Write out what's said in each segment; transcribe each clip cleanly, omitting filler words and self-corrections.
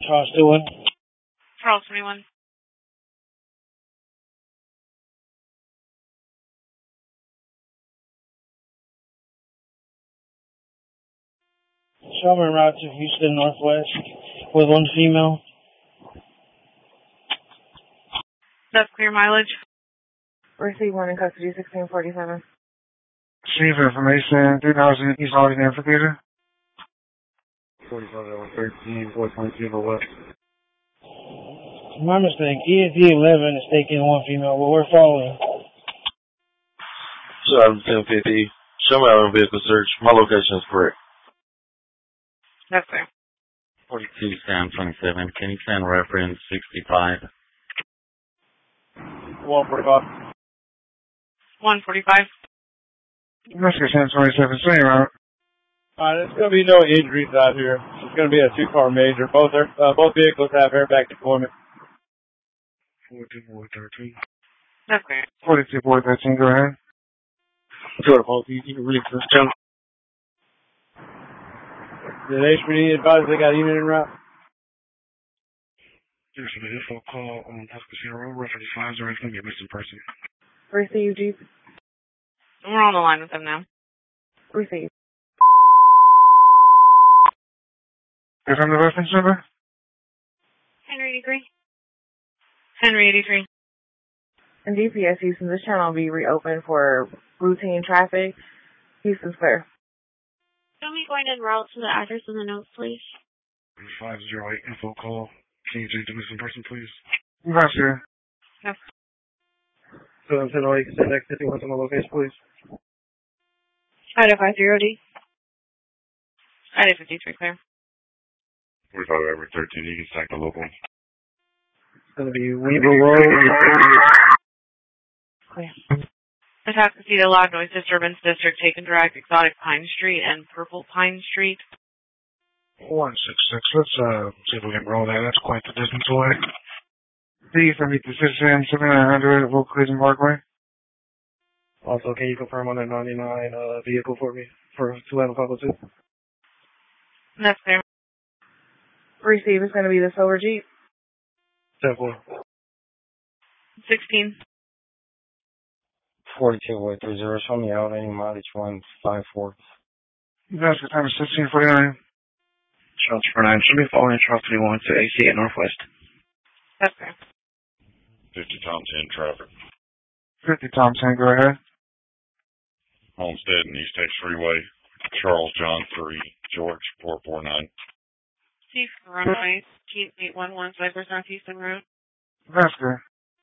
Charles Stewart. Charles 21. Shelburne route to Houston Northwest with one female. That's clear mileage. Receive one in custody, 1647. Receive information, 3000 East Harley Navigator. 45-13, 4.0 west. My mistake. ESD 11 is taking one female, but we're following. 1050. Show me our vehicle search. My location is correct. That's clear. 42 Sam 27. Can you send reference 65? 145. 145. Rescue Sam 27, same route. There's going to be no injuries out here. It's going to be a two-car major. Both vehicles have airbag deployment. 42-13. That's clear. 42-13, go ahead. You can read this channel. Did HPD advise they got unit en route? There's an info call on Tuscaloosa Road, reference 50, it's going to be a missing person. Receive, Jeep. We're on the line with them now. Receive. Confirm the reference number? Henry 83. Henry 83. And GPS Houston, this channel will be reopened for routine traffic. Houston's clear. Show me going en route to the address in the notes, please. 508 info call. Can you change the missing person, please? Yes, sir. Yes. 710 send activity. What's on the location, please? Idaho 50D. Idaho 53, clear. 45-13, you can stack the local. It's going to be Weaver Road. Clear. Atascocita Loud Noise Disturbance District, Take and Drag, Exotic Pine Street and Purple Pine Street. 166. Let's see if we can roll that. That's quite the distance away. D from the Citizen 7900 Vocal Cleveland Parkway. Also, can you confirm on that 99 vehicle for me for 20502? That's clear. Receive is going to be the silver Jeep. 10-4. 16. 42-30, show me out any mileage 154. That's the time is 1649. Charles 49, should be following Charles 21 to AC at Northwest. That's clear. 50 Tom 10 traffic. 50 Tom 10, go ahead. Homestead and East X Freeway. Charles John 3, George 449. Chief runway, Keep 811, Cypress North Houston Road. That's good.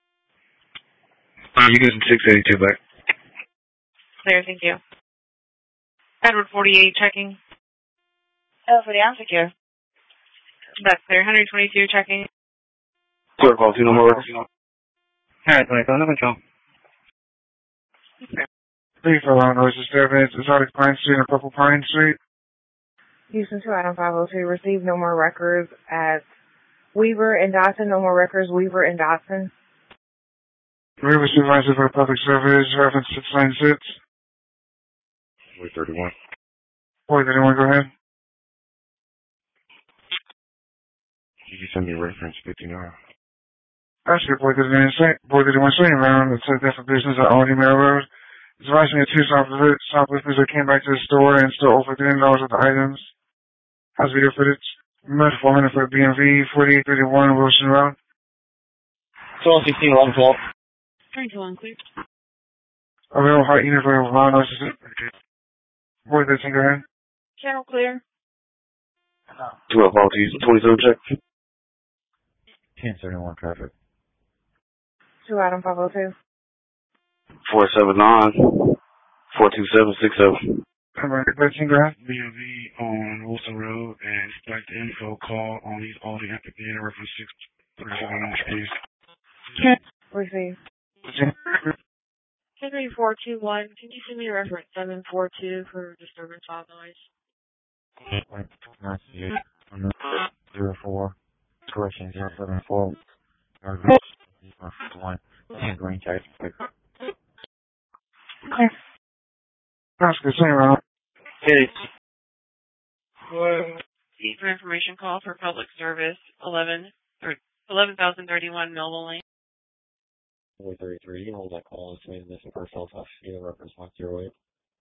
You guys in 682 back. Clear, thank you. Edward 48, checking. For the answer here. That's clear. 122, checking. Clear call, 2 no more. Alright, 25, no control. Okay. 3 for Loud Noise Disturbance, Exotic Pine Street and Purple Pine Street. Houston 2 Item 502, receive no more records at Weaver and Dotson. No more records, Weaver and Dotson. River Supervisor for Public Service, reference 696. 31. 431, go ahead. You can send me reference 59. That's your 431 Swing Round. It's a different business at Albany Mill Road. It's advising that 2 shoplifters that came back to the store and stole over $300 worth of items. Has video footage. Met 400 for BMV, 4831 Wilson Road. 1216, 11 12. 321, clear. Available hot unit for Loud Noise Disturbance. 413, go ahead. Channel clear. 12 27 check. 1071 traffic. 2 Item 502. 479 42767. 13, go ahead. BMV on Wilson Road and expect the info call on these Aldi Amphitheater reference 637 please. Receive. Henry 421, can you send me a reference 742 for disturbance loud noise? 04, correction 074, and green tag. That's good, same route. Hey. Right. information call for public service, 11,031 Millville Lane. 433, hold that call. Estimated missing personnel touch. Either reference 108.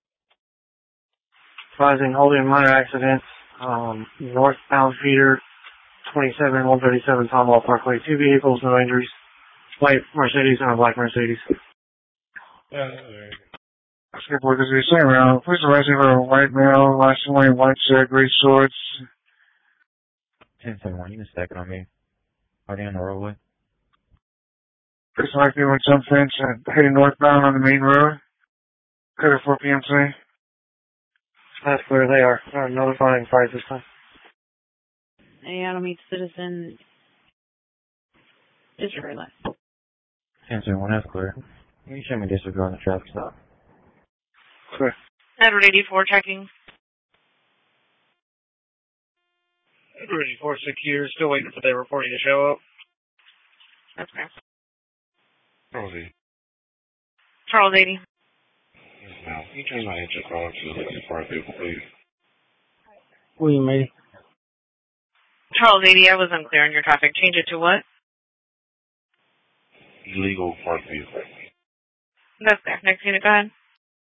Advising holding minor accidents, northbound feeder, 27-137 Tomwell Parkway. 2 vehicles, no injuries. White Mercedes and a black Mercedes. Skateboard is the same round. Please advising for a white male, last wearing white shirt, gray shorts. 1071, you can stack it on me. Party on the roadway. Please likely with jump fence and heading northbound on the main road. Cut at 4 p.m. today. That's clear. They are notifying fire this time. Hey, Adam East Citizen. District left. 1071, that's clear. You can show me disregard on the traffic stop. Clear. Edward 84 checking. Edward 84 secure. Still waiting for the reporting to show up. That's fair. Rosie. Charles 80. Yes, ma'am. Can you change my engine call to the fire vehicle, please? William 80. Charles 80, I was unclear on your traffic. Change it to what? Illegal fire vehicle. That's fair. Next unit, go ahead.